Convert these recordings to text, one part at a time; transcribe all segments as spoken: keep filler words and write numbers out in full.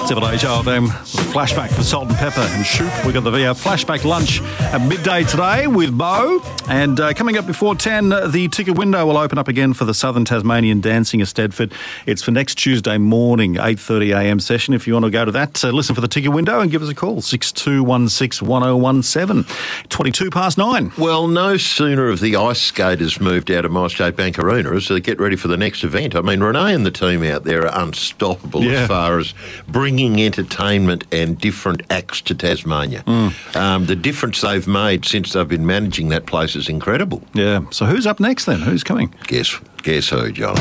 Seven Age Old them with a flashback for Salt and Pepper and Shoop. We've got the uh, flashback lunch at midday today with Mo. And uh, coming up before ten, the ticket window will open up again for the Southern Tasmanian Dancing of Stedford. It's for next Tuesday morning, eight thirty a m session. If you want to go to that, uh, listen for the ticket window and give us a call, six two one six, one oh one seven. twenty-two past nine. Well, no sooner have the ice skaters moved out of MyState Bank Arena as they get ready for the next event. I mean, Renee and the team out there are unstoppable yeah. as far as bringing entertainment and different acts to Tasmania. Mm. Um, the difference they've made since they've been managing that place is incredible. Yeah. So who's up next then? Who's coming? Guess, guess who, Johnny?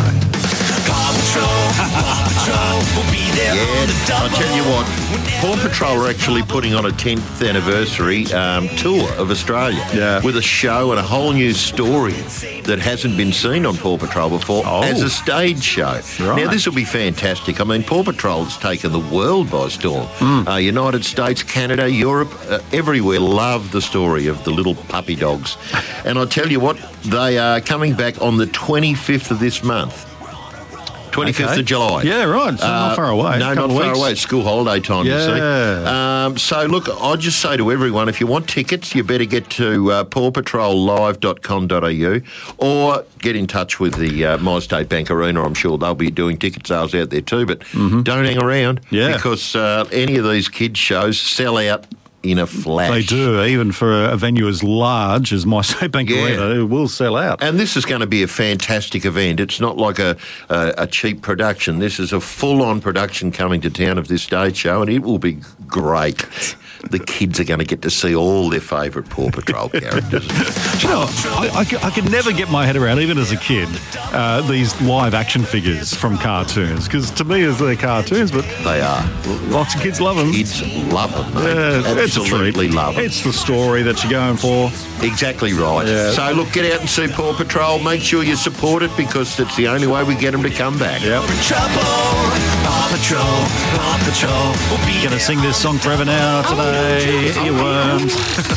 Paw Patrol, Paw Patrol will be there yeah, on the double. I'll tell you what, Paw Patrol are actually putting on a tenth anniversary um, tour of Australia yeah. with a show and a whole new story that hasn't been seen on Paw Patrol before oh. as a stage show. Right. Now, this will be fantastic. I mean, Paw Patrol has taken the world by storm. Mm. Uh, United States, Canada, Europe, uh, everywhere love the story of the little puppy dogs. And I tell you what, they are coming back on the twenty-fifth of this month. twenty-fifth okay. of July. Yeah, right. So uh, not far away. No, not far away. It's school holiday time, yeah. you see. Um, so, look, I'll just say to everyone, if you want tickets, you better get to uh, paw patrol live dot com dot a u or get in touch with the uh, MyState Bank Arena. I'm sure they'll be doing ticket sales out there too, but mm-hmm. don't hang around yeah. because uh, any of these kids' shows sell out in a flash. They do, even for a venue as large as MyState Bank yeah. Arena, it will sell out. And this is going to be a fantastic event. It's not like a, a, a cheap production. This is a full-on production coming to town of this stage show, and it will be great. The kids are going to get to see all their favourite Paw Patrol characters. You know, I, I, I could never get my head around, even as a kid, uh, these live action figures from cartoons, because to me, they're cartoons, but they are. Lots of kids love them. Kids love them, mate. Yeah, Absolutely it's love them. It's the story that you're going for. Exactly right. Yeah. So, look, get out and see Paw Patrol. Make sure you support it because it's the only way we get them to come back. Yep. Paw Patrol, Paw Patrol will be Gonna sing this song forever now today. Earworms.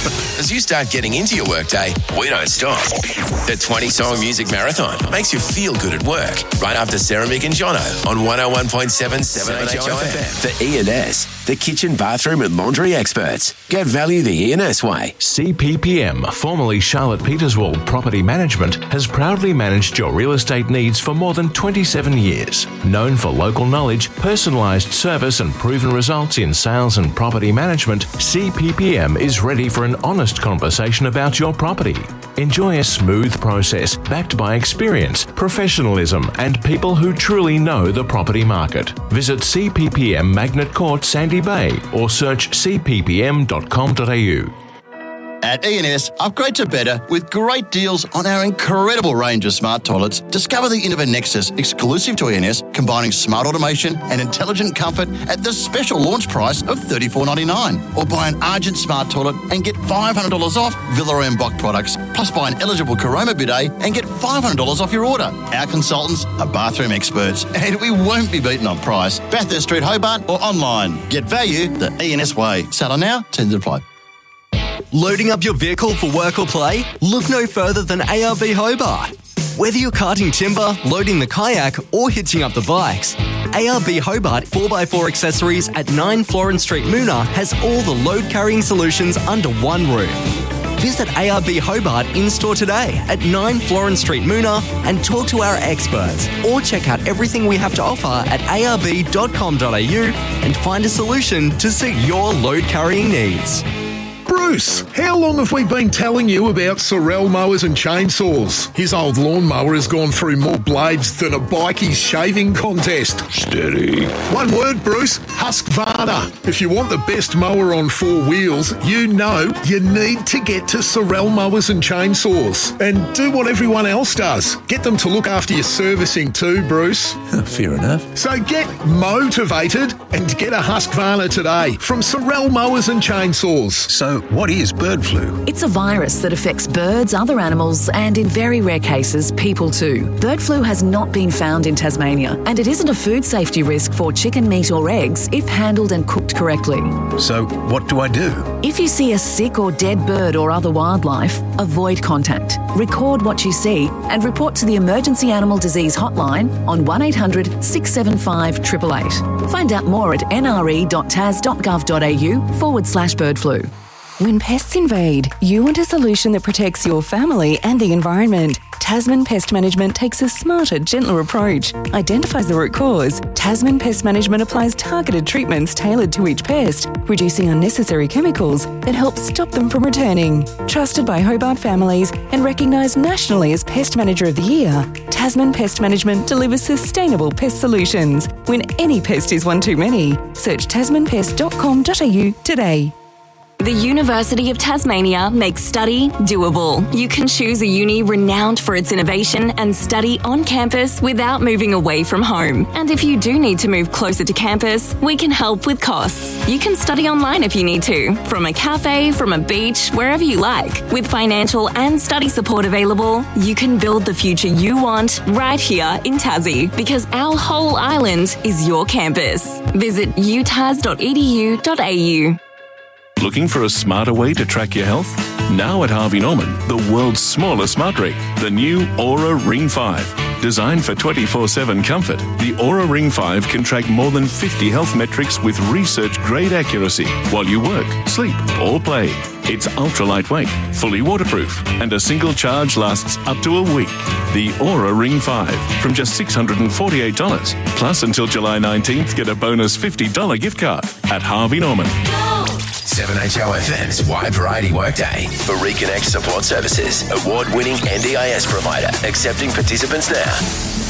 As you start getting into your workday, we don't stop. The twenty-song music marathon makes you feel good at work. Right after Sarah, Mick and Jono on one oh one point seven Seven H O F M. For E and S, the kitchen, bathroom and laundry experts. Get value the E and S way. C P P M, formerly Charlotte Peterswald Property Management, has proudly managed your real estate needs for more than twenty-seven years. Known for local knowledge, personalised service and proven results in sales and property management, C P P M is ready for an honest conversation about your property. Enjoy a smooth process backed by experience, professionalism and people who truly know the property market. Visit C P P M Magnet Court, Sandy Bay or search c p p m dot com dot a u. At E and S, upgrade to better with great deals on our incredible range of smart toilets. Discover the Innova Nexus, exclusive to E and S, combining smart automation and intelligent comfort at the special launch price of thirty-four ninety-nine. Or buy an Argent smart toilet and get five hundred dollars off Villa and Bock products, plus buy an eligible Caroma bidet and get five hundred dollars off your order. Our consultants are bathroom experts and we won't be beaten on price. Bathurst Street, Hobart or online. Get value the E and S way. Seller now, tends to apply. Loading up your vehicle for work or play? Look no further than A R V Hobart. Whether you're carting timber, loading the kayak or hitching up the bikes, A R V Hobart four by four Accessories at nine Florence Street, Moona has all the load carrying solutions under one roof. Visit A R V Hobart in-store today at nine Florence Street, Moona and talk to our experts or check out everything we have to offer at a r v dot com dot a u and find a solution to suit your load carrying needs. Bruce, how long have we been telling you about Sorel mowers and chainsaws? His old lawnmower has gone through more blades than a bikie's shaving contest. Steady. One word, Bruce, Husqvarna. If you want the best mower on four wheels, you know you need to get to Sorel mowers and chainsaws. And do what everyone else does. Get them to look after your servicing too, Bruce. Fair enough. So get motivated and get a Husqvarna today from Sorel mowers and chainsaws. So What is bird flu? It's a virus that affects birds, other animals, and in very rare cases, people too. Bird flu has not been found in Tasmania, and it isn't a food safety risk for chicken meat or eggs if handled and cooked correctly. So, what do I do? If you see a sick or dead bird or other wildlife, avoid contact. Record what you see and report to the Emergency Animal Disease Hotline on one eight hundred six seven five eight eight eight. Find out more at nre.tas.gov.au forward slash bird flu. When pests invade, you want a solution that protects your family and the environment. Tasman Pest Management takes a smarter, gentler approach, identifies the root cause. Tasman Pest Management applies targeted treatments tailored to each pest, reducing unnecessary chemicals that help stop them from returning. Trusted by Hobart families and recognised nationally as Pest Manager of the Year, Tasman Pest Management delivers sustainable pest solutions. When any pest is one too many, search tasman pest dot com dot a u today. The University of Tasmania makes study doable. You can choose a uni renowned for its innovation and study on campus without moving away from home. And if you do need to move closer to campus, we can help with costs. You can study online if you need to, from a cafe, from a beach, wherever you like. With financial and study support available, you can build the future you want right here in Tassie, because our whole island is your campus. Visit u tas dot e d u dot a u. Looking for a smarter way to track your health? Now at Harvey Norman, the world's smallest smart ring, the new Aura Ring five. Designed for twenty-four seven comfort, the Aura Ring five can track more than fifty health metrics with research-grade accuracy while you work, sleep, or play. It's ultra lightweight, fully waterproof, and a single charge lasts up to a week. The Aura Ring five from just six hundred forty-eight dollars. Plus, until July nineteenth, get a bonus fifty dollars gift card at Harvey Norman. seven H O F M's Wide Variety Workday for Reconnect Support Services, award-winning N D I S provider, accepting participants now.